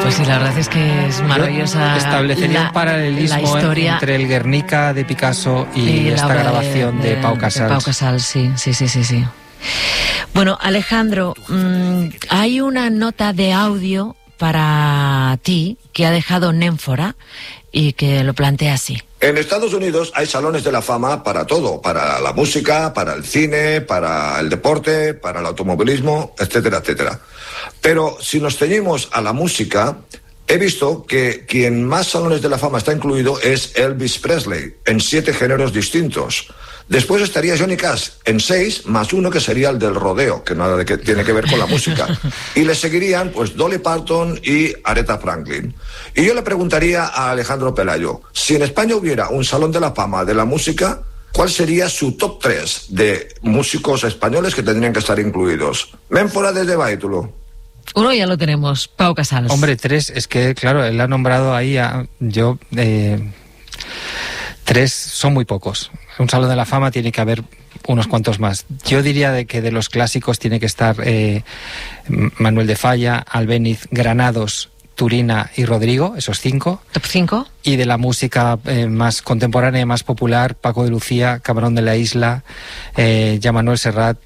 Pues sí, la verdad es que es maravillosa. Establecería un paralelismo la historia entre el Guernica de Picasso y esta grabación de Pau Casals. Pau Casals, sí. Bueno, Alejandro, hay una nota de audio para ti que ha dejado Némfora y que lo plantea así. En Estados Unidos hay salones de la fama para todo, para la música, para el cine, para el deporte, para el automovilismo, etcétera, etcétera. Pero si nos ceñimos a la música, he visto que quien más salones de la fama está incluido es Elvis Presley, en 7 géneros distintos. Después estaría Johnny Cash en 6, más uno que sería el del rodeo, que nada tiene que ver con la música. Y le seguirían pues Dolly Parton y Aretha Franklin. Y yo le preguntaría a Alejandro Pelayo, si en España hubiera un salón de la fama de la música, ¿cuál sería su top 3 de músicos españoles que tendrían que estar incluidos? Ménfora desde Baitulo. Uno ya lo tenemos, Pau Casals. Hombre, 3, es que claro, él ha nombrado ahí a... 3 son muy pocos. Un salón de la fama tiene que haber unos cuantos más. Yo diría de que de los clásicos tiene que estar Manuel de Falla, Albéniz, Granados, Turina y Rodrigo, esos 5. ¿Top 5? Y de la música más contemporánea, más popular, Paco de Lucía, Camarón de la Isla, ya Manuel Serrat,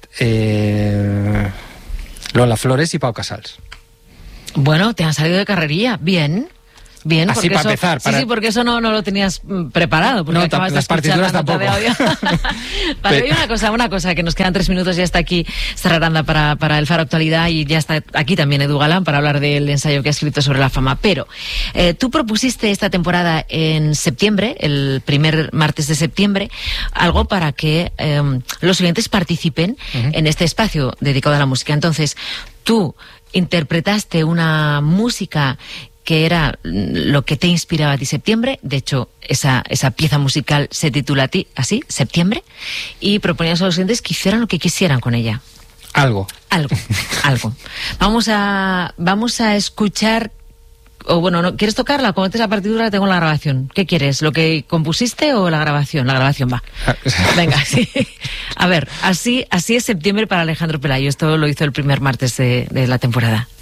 Lola Flores y Pau Casals. Bueno, te han salido de carrería. Bien. Así para empezar. Sí, porque eso no lo tenías preparado. Porque no, acabas las partituras tampoco. Vale, hay una cosa, que nos quedan 3 minutos, ya está aquí Sara Aranda para el Faro Actualidad y ya está aquí también Edu Galán para hablar del ensayo que ha escrito sobre la fama. Pero tú propusiste esta temporada en septiembre, el primer martes de septiembre, algo para que los oyentes participen en este espacio dedicado a la música. Entonces, tú interpretaste una música que era lo que te inspiraba a ti, Septiembre. De hecho, esa pieza musical se titula así, Septiembre, y proponías a los oyentes que hicieran lo que quisieran con ella. Algo. Vamos a escuchar, o bueno, ¿no quieres tocarla? Cuando estés la partitura tengo la grabación. ¿Qué quieres? ¿Lo que compusiste o la grabación? La grabación va. Venga, sí. A ver, así es Septiembre para Alejandro Pelayo. Esto lo hizo el primer martes de la temporada.